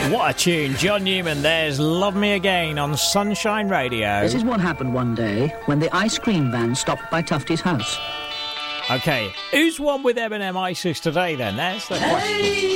What a tune. John Newman, there's Love Me Again on Sunshine Radio. This is what happened one day when the ice cream van stopped by Tufty's house. OK, who's won with M&M Ices today then? That's the question.